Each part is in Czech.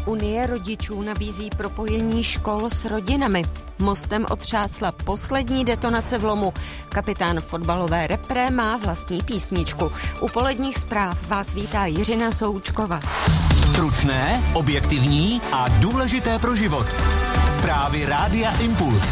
Unie rodičů nabízí propojení škol s rodinami. Mostem otřásla poslední detonace v lomu. Kapitán fotbalové repre má vlastní písničku. U poledních zpráv vás vítá Jiřina Součkova. Stručné, objektivní a důležité pro život. Zprávy Rádia Impuls.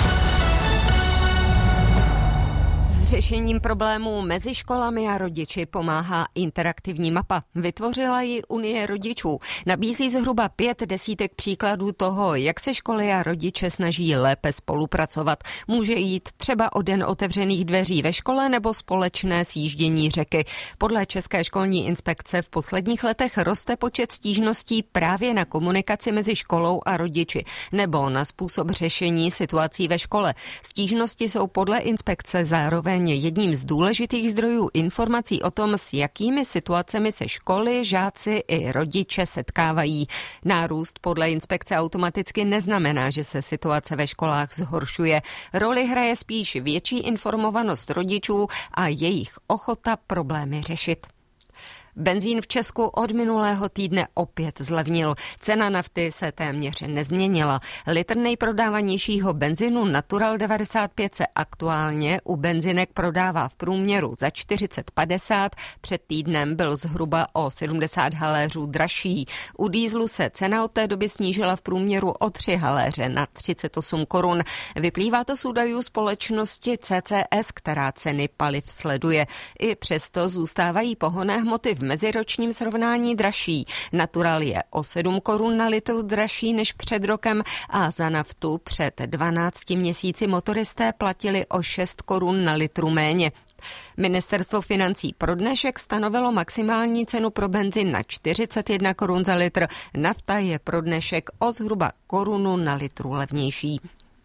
S řešením problémů mezi školami a rodiči pomáhá interaktivní mapa. Vytvořila ji Unie rodičů. Nabízí zhruba 5 desítek příkladů toho, jak se školy a rodiče snaží lépe spolupracovat. Může jít třeba o den otevřených dveří ve škole nebo společné sjíždění řeky. Podle České školní inspekce v posledních letech roste počet stížností právě na komunikaci mezi školou a rodiči nebo na způsob řešení situací ve škole. Stížnosti jsou podle inspekce zároveň jedním z důležitých zdrojů informací o tom, s jakými situacemi se školy, žáci i rodiče setkávají. Nárůst podle inspekce automaticky neznamená, že se situace ve školách zhoršuje. Roli hraje spíš větší informovanost rodičů a jejich ochota problémy řešit. Benzín v Česku od minulého týdne opět zlevnil. Cena nafty se téměř nezměnila. Litr nejprodávanějšího benzinu Natural 95 se aktuálně u benzinek prodává v průměru za 40,50. Před týdnem byl zhruba o 70 haléřů dražší. U dýzlu se cena od té doby snížila v průměru o 3 haléře na 38 korun. Vyplývá to z údajů společnosti CCS, která ceny paliv sleduje. I přesto zůstávají pohonné hmoty v meziročním srovnání dražší. Natural je o 7 korun na litru dražší než před rokem a za naftu před 12 měsíci motoristé platili o 6 korun na litru méně. Ministerstvo financí pro dnešek stanovilo maximální cenu pro benzin na 41 korun za litr. Nafta je pro dnešek o zhruba korunu na litru levnější.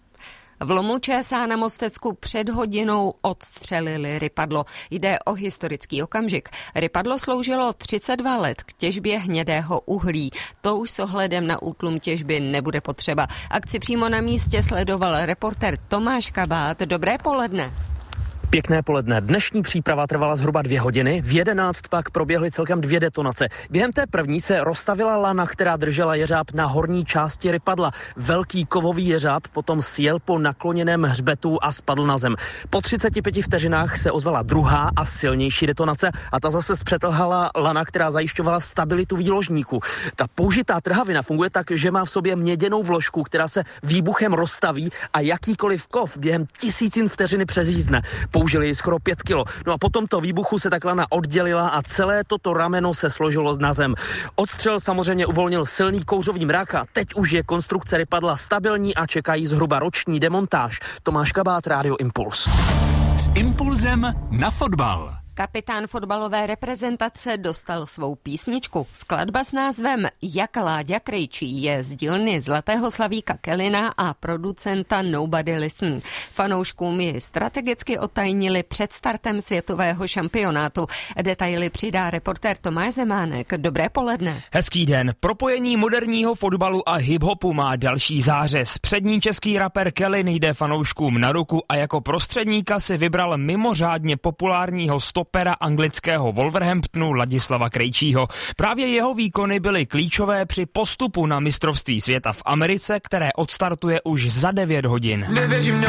V lomu ČSA na Mostecku před hodinou odstřelili rypadlo. Jde o historický okamžik. Rypadlo sloužilo 32 let k těžbě hnědého uhlí. To už s ohledem na útlum těžby nebude potřeba. Akci přímo na místě sledoval reportér Tomáš Kabát. Dobré poledne. Pěkné poledne. Dnešní příprava trvala zhruba 2 hodiny, v 11 pak proběhly celkem 2 detonace. Během té první se rozstavila lana, která držela jeřáb na horní části rypadla. Velký kovový jeřáb potom sjel po nakloněném hřbetu a spadl na zem. Po 35 vteřinách se ozvala druhá a silnější detonace a ta zase zpřetrhala lana, která zajišťovala stabilitu výložníku. Ta použitá trhavina funguje tak, že má v sobě měděnou vložku, která se výbuchem rozstaví a jakýkoliv kov během tisícin vteřiny přeřízne. Použili ji skoro 5 kilo. No a po tomto výbuchu se tak lana oddělila a celé toto rameno se složilo na zem. Odstřel samozřejmě uvolnil silný kouřový mrak a teď už je konstrukce rypadla stabilní a čekají zhruba roční demontáž. Tomáš Kabát, Rádio Impuls. S impulzem na fotbal. Kapitán fotbalové reprezentace dostal svou písničku. Skladba s názvem Jak Láďa Krejčí je z dílny Zlatého Slavíka Kellina a producenta Nobody Listen. Fanouškům ji strategicky odtajnili před startem světového šampionátu. Detaily přidá reportér Tomáš Zemánek. Dobré poledne. Hezký den. Propojení moderního fotbalu a hip-hopu má další zářez. Přední český rapper Kellin jde fanouškům na ruku a jako prostředníka si vybral mimořádně populárního stopera anglického Wolverhamptonu Ladislava Krejčího. Právě jeho výkony byly klíčové při postupu na mistrovství světa v Americe, které odstartuje už za 9 hodin. Nevěřím,